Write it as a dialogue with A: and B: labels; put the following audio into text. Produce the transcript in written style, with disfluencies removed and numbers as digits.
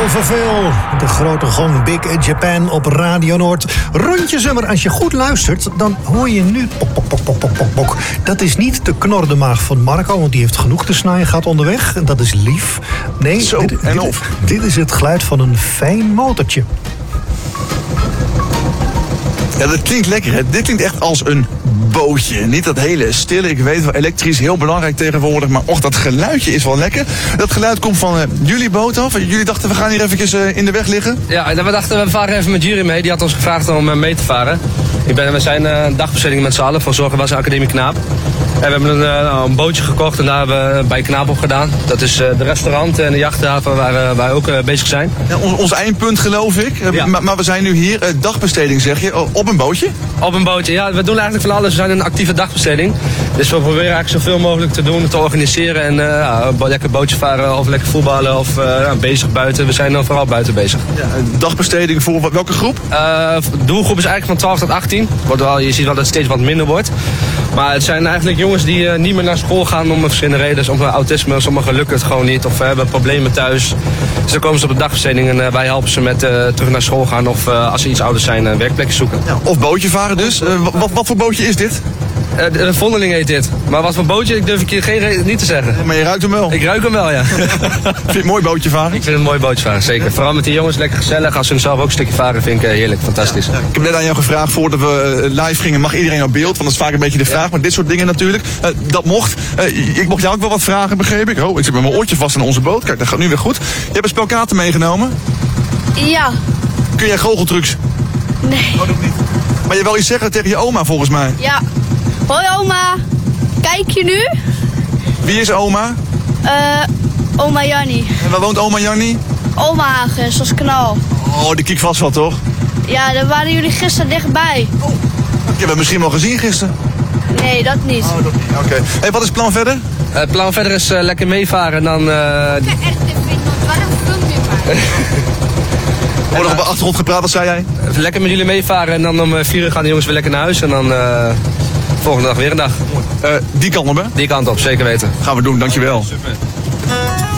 A: Zoveel. De grote gong Big Japan op Radio Noord. Rondje Zomer, als je goed luistert, dan hoor je nu pok, pok, pok, pok, pok, pok, pok. Dat is niet de knorde maag van Marco, want die heeft genoeg te snijden gehad onderweg. Dat is lief. Nee, dit is het geluid van een fijn motortje.
B: Ja, dat klinkt lekker, hè? Dit klinkt echt als een bootje. Niet dat hele stille, ik weet wel, elektrisch heel belangrijk tegenwoordig, maar och, dat geluidje is wel lekker. Dat geluid komt van jullie boot af. Jullie dachten, we gaan hier eventjes in de weg liggen? Ja, we dachten, we varen even met Jury mee. Die had ons gevraagd om mee te varen. We zijn een dagbesteding met z'n allen van Zorgenwassen-Academie Knaap. En we hebben een bootje gekocht en daar hebben we bij Knaap op gedaan. Dat is de restaurant en de jachthaven waar wij ook bezig zijn. Ja, ons eindpunt geloof ik. Ja. Maar we zijn nu hier, dagbesteding zeg je, op een bootje? Op een bootje, ja. We doen eigenlijk van alles. We zijn een actieve dagbesteding. Dus we proberen eigenlijk zoveel mogelijk te doen, te organiseren. En lekker bootje varen of lekker voetballen of bezig buiten. We zijn vooral buiten bezig. Ja, dagbesteding voor welke groep? De doelgroep is eigenlijk van 12 tot 18. Je ziet wel dat het steeds wat minder wordt. Maar het zijn eigenlijk jongens die niet meer naar school gaan om verschillende redenen. Sommige autisme, sommigen lukt het gewoon niet of hebben problemen thuis. Dus dan komen ze op de dagbesteding en wij helpen ze met terug naar school gaan of als ze iets ouder zijn een werkplekje zoeken. Ja, of bootje varen dus. Wat voor bootje is dit? De Vondeling heet dit. Maar wat voor bootje, durf ik je geen reden niet te zeggen. Maar je ruikt hem wel? Ik ruik hem wel, ja. Vind je het een mooi bootje varen? Ik vind het een mooi bootje varen, zeker. Vooral met die jongens, lekker gezellig. Als ze zelf ook een stukje varen, vind ik heerlijk, fantastisch. Ja, ja. Ik heb net aan jou gevraagd, voordat we live gingen, mag iedereen op beeld? Want dat is vaak een beetje de vraag, maar dit soort dingen natuurlijk. Dat mocht. Ik mocht jou ook wel wat vragen, begreep ik. Oh, ik zit met mijn oortje vast aan onze boot. Kijk, dat gaat nu weer goed. Je hebt een spel kaarten meegenomen?
C: Ja.
B: Kun jij goocheltrucs?
C: Nee.
B: Oh, dat niet. Maar je wil iets zeggen tegen je oma, volgens mij.
C: Ja. Hoi oma, kijk je nu?
B: Wie is oma?
C: Oma Jannie.
B: En waar woont oma Jannie?
C: Omahagen, zoals Knal.
B: Oh, die kiek vast wel, toch?
C: Ja, daar waren jullie gisteren dichtbij.
B: Oh. Ik heb het misschien wel gezien gisteren.
C: Nee, dat niet.
B: Oh, dat niet. Oké. Hey, wat is het plan verder? Het plan verder is lekker meevaren en dan...
C: Ik ga echt even vinden, waarom film je mij?
B: Er wordt nog op de achtergrond gepraat, wat zei jij? Lekker met jullie meevaren en dan om 4 uur gaan de jongens weer lekker naar huis en dan volgende dag weer een dag. Die kant op, hè? Die kant op, zeker weten. Gaan we doen, dankjewel. Super.